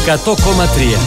100,3.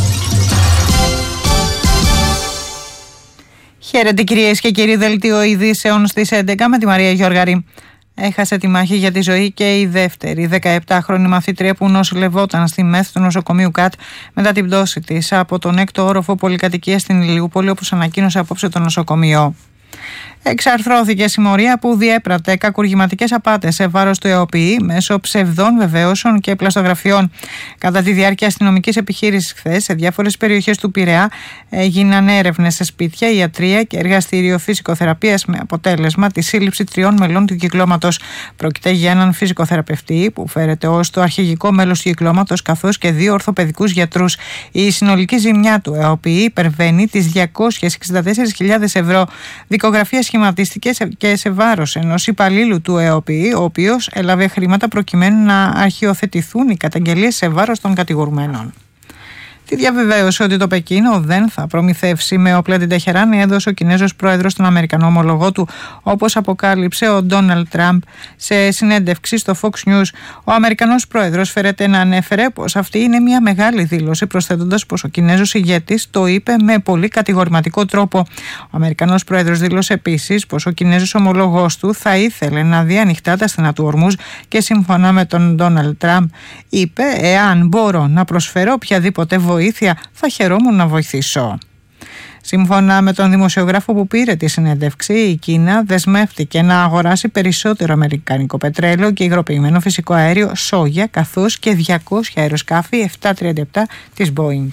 Χαίρετε κυρίες και κύριοι, δελτίο ειδήσεων στις 11 με τη Μαρία Γιώργαρη. Έχασε τη μάχη για τη ζωή και η δεύτερη 17χρονη μαθήτρια που νοσηλευόταν στη ΜΕΘ του νοσοκομείου ΚΑΤ μετά την πτώση της από τον 6ο όροφο πολυκατοικίας στην Ηλιούπολη, όπως ανακοίνωσε απόψε το νοσοκομείο. Εξαρθρώθηκε συμμορία που διέπρατε κακουργηματικές απάτες σε βάρος του ΕΟΠΗ μέσω ψευδών βεβαίωσεων και πλαστογραφιών. Κατά τη διάρκεια αστυνομικής επιχείρησης χθες, σε διάφορες περιοχές του Πειραιά έγιναν έρευνες σε σπίτια, ιατρεία και εργαστήριο φυσικοθεραπείας με αποτέλεσμα τη σύλληψη 3 μελών του κυκλώματος. Πρόκειται για έναν φυσικοθεραπευτή που φέρεται ως το αρχηγικό μέλος του κυκλώματος, καθώς και 2 ορθοπαιδικούς γιατρούς. Η συνολική ζημιά του ΕΟΠΗ υπερβαίνει τις 264.000 ευρώ. Δικογραφία σχηματίστηκε και σε βάρος ενός υπαλλήλου του ΕΟΠΗ, ο οποίος έλαβε χρήματα προκειμένου να αρχιοθετηθούν οι καταγγελίες σε βάρος των κατηγορουμένων. Τη διαβεβαίωση ότι το Πεκίνο δεν θα προμηθεύσει με όπλα την Τεχεράν έδωσε ο Κινέζος πρόεδρος στον Αμερικανό ομολογό του, όπως αποκάλυψε ο Ντόναλντ Τραμπ σε συνέντευξη στο Fox News. Ο Αμερικανός πρόεδρος φέρεται να ανέφερε πως αυτή είναι μια μεγάλη δήλωση, προσθέτοντας πως ο Κινέζος ηγέτης το είπε με πολύ κατηγορηματικό τρόπο. Ο Αμερικανός πρόεδρος δήλωσε επίσης πως ο Κινέζος ομολογός του θα ήθελε να δει ανοιχτά τα στενά του ορμούς και σύμφωνα με τον Ντόναλντ Τραμπ είπε: «Εάν μπορώ να προσφέρω οποιαδήποτε βοήθεια, θα χαιρόμουν να βοηθήσω». Σύμφωνα με τον δημοσιογράφο που πήρε τη συνέντευξη, η Κίνα δεσμεύτηκε να αγοράσει περισσότερο αμερικανικό πετρέλαιο και υγροποιημένο φυσικό αέριο, σόγια, καθώς και 200 αεροσκάφη 737 της Boeing.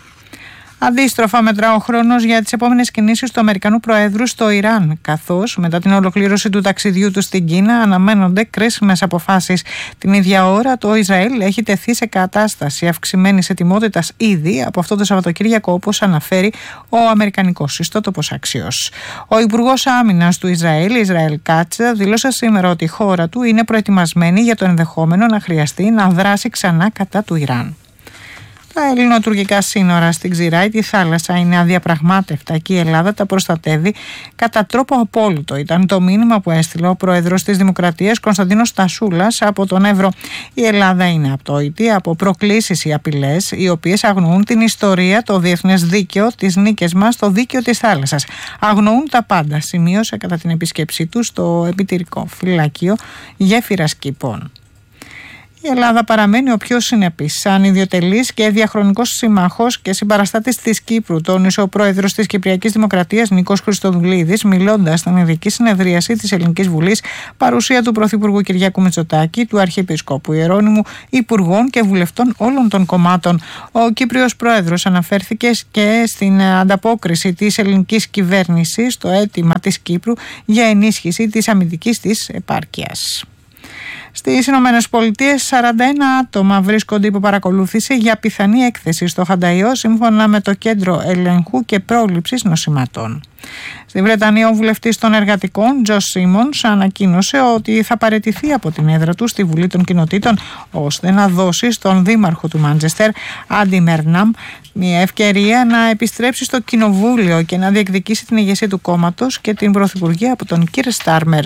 Αντίστροφα μετρά ο χρόνος για τις επόμενες κινήσεις του Αμερικανού Προέδρου στο Ιράν, καθώς μετά την ολοκλήρωση του ταξιδιού του στην Κίνα αναμένονται κρίσιμες αποφάσεις. Την ίδια ώρα το Ισραήλ έχει τεθεί σε κατάσταση αυξημένης ετοιμότητας ήδη από αυτό το Σαββατοκύριακο, όπως αναφέρει ο Αμερικανικός ιστότοπος Axios. Ο Υπουργός Άμυνας του Ισραήλ Κάτς, δήλωσε σήμερα ότι η χώρα του είναι προετοιμασμένη για το ενδεχόμενο να χρειαστεί να δράσει ξανά κατά του Ιράν. Τα ελληνοτουρκικά σύνορα στην Ξηράη, τη θάλασσα, είναι αδιαπραγμάτευτα και η Ελλάδα τα προστατεύει κατά τρόπο απόλυτο. Ήταν το μήνυμα που έστειλε ο πρόεδρος της Δημοκρατίας Κωνσταντίνος Τασούλας από τον Εύρο. Η Ελλάδα είναι απτόητη από προκλήσεις ή απειλές, οι οποίες αγνοούν την ιστορία, το διεθνές δίκαιο, τις νίκες μας, το δίκαιο της θάλασσας. Αγνοούν τα πάντα, σημείωσε κατά την επίσκεψή του στο επιτηρικό φυλάκιο Γέφυρας Κήπων. Η Ελλάδα παραμένει ο πιο συνεπής, ανιδιοτελής και διαχρονικός συμμαχός και συμπαραστάτης της Κύπρου, τόνισε ο πρόεδρος της Κυπριακής Δημοκρατίας Νίκος Χριστοδουλίδης, μιλώντας στην ειδική συνεδρίαση της Ελληνικής Βουλής, παρουσία του Πρωθυπουργού Κυριάκου Μητσοτάκη, του Αρχιεπισκόπου Ιερώνυμου, υπουργών και βουλευτών όλων των κομμάτων. Ο Κύπριος πρόεδρος αναφέρθηκε και στην ανταπόκριση της ελληνικής κυβέρνησης στο αίτημα της Κύπρου για ενίσχυση της αμυντικής της επάρκειας. Στις Ηνωμένες Πολιτείες, 41 άτομα βρίσκονται υπό παρακολούθηση για πιθανή έκθεση στο Χανταϊό, σύμφωνα με το Κέντρο Ελεγχού και Πρόληψης Νοσημάτων. Στη Βρετανία, ο βουλευτής των Εργατικών, Τζος Σίμονς, ανακοίνωσε ότι θα παραιτηθεί από την έδρα του στη Βουλή των Κοινοτήτων, ώστε να δώσει στον δήμαρχο του Μάντσεστερ, Άντι Μέρναμ, μια ευκαιρία να επιστρέψει στο κοινοβούλιο και να διεκδικήσει την ηγεσία του κόμματος και την πρωθυπουργία από τον Κίρ Στάρμερ.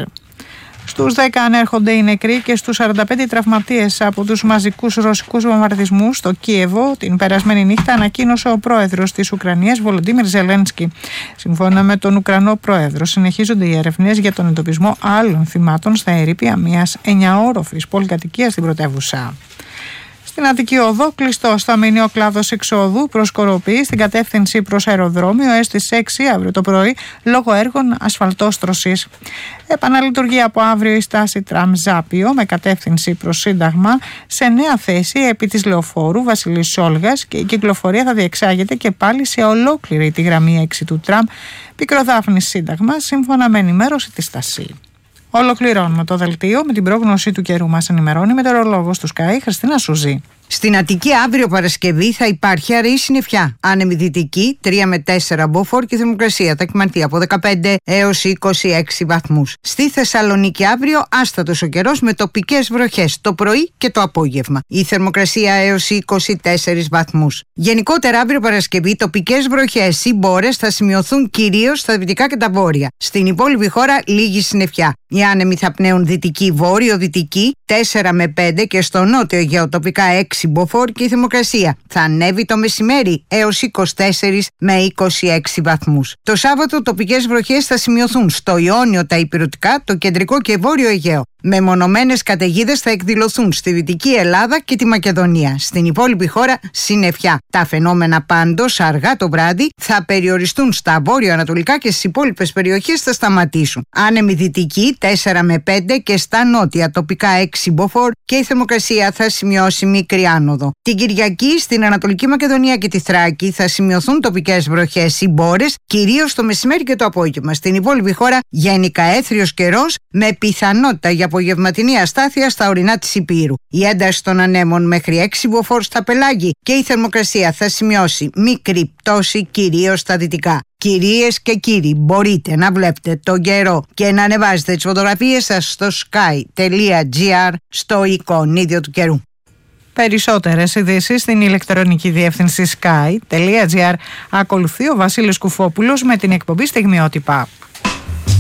Στους 10 ανέρχονται οι νεκροί και στους 45 τραυματίες από τους μαζικούς ρωσικούς βομβαρδισμούς στο Κίεβο την περασμένη νύχτα, ανακοίνωσε ο πρόεδρος της Ουκρανίας Βολοντίμιρ Ζελένσκι. Σύμφωνα με τον Ουκρανό πρόεδρο, συνεχίζονται οι έρευνες για τον εντοπισμό άλλων θυμάτων στα ερείπια μιας 9όροφης πολυκατοικίας στην πρωτεύουσα. Στην Αττική Οδό, κλειστός θα μείνει ο κλάδος εξόδου προς Κοροπή στην κατεύθυνση προς αεροδρόμιο έως τις 6 αύριο το πρωί λόγω έργων ασφαλτόστρωσης. Επαναλειτουργεί από αύριο η στάση τραμ Ζάπιο με κατεύθυνση προς Σύνταγμα σε νέα θέση επί της Λεωφόρου Βασιλής Σόλγας και η κυκλοφορία θα διεξάγεται και πάλι σε ολόκληρη τη γραμμή 6 του τραμ Πικροδάφνης Σύνταγμα, σύμφωνα με ενημέρωση της Στασί. Ολοκληρώνουμε το δελτίο με την πρόγνωση του καιρού. Μας ενημερώνει η μετεωρολόγος του Sky, Χριστίνα Σουζή. Στην Αττική αύριο Παρασκευή θα υπάρχει αραιή συννεφιά. Άνεμη δυτική 3 με 4 μποφόρ και θερμοκρασία θα κυμανθεί από 15 έως 26 βαθμούς. Στη Θεσσαλονίκη αύριο άστατος ο καιρός με τοπικές βροχές το πρωί και το απόγευμα. Η θερμοκρασία έως 24 βαθμούς. Γενικότερα αύριο Παρασκευή τοπικές βροχές ή μπόρες θα σημειωθούν κυρίως στα δυτικά και τα βόρεια. Στην υπόλοιπη χώρα λίγη συννεφιά. Οι άνεμοι θα πνέουν δυτική βόρειο-δυτική 4 με 5 και στο νότιο Αιγαίο τοπικά 6 μποφόρ και η θερμοκρασία θα ανέβει το μεσημέρι έως 24 με 26 βαθμούς. Το Σάββατο τοπικές βροχές θα σημειωθούν στο Ιόνιο, τα Ηπειρωτικά, το κεντρικό και βόρειο Αιγαίο. Μεμονωμένες καταιγίδες θα εκδηλωθούν στη Δυτική Ελλάδα και τη Μακεδονία. Στην υπόλοιπη χώρα συννεφιά. Τα φαινόμενα πάντως αργά το βράδυ θα περιοριστούν στα βόρειο-ανατολικά και στις υπόλοιπες περιοχές θα σταματήσουν. Άνεμη δυτική 4 με 5 και στα νότια τοπικά 6 μποφόρ και η θερμοκρασία θα σημειώσει μικρή άνοδο. Την Κυριακή στην Ανατολική Μακεδονία και τη Θράκη θα σημειωθούν τοπικές βροχές ή μπόρες, κυρίως το μεσημέρι και το απόγευμα. Στην υπόλοιπη χώρα γενικά έθριος καιρός με πιθανότητα για απογευματινή αστάθεια στα ορεινά της Υπήρου. Η ένταση των ανέμων μέχρι 6 μποφόρ στα πελάγη και η θερμοκρασία θα σημειώσει μικρή πτώση κυρίως στα δυτικά. Κυρίες και κύριοι, μπορείτε να βλέπετε τον καιρό και να ανεβάζετε τις φωτογραφίες σας στο sky.gr στο εικονίδιο του καιρού. Περισσότερες ειδήσεις στην ηλεκτρονική διεύθυνση sky.gr. Ακολουθεί ο Βασίλης Κουφόπουλος με την εκπομπή Στιγμιότυπα.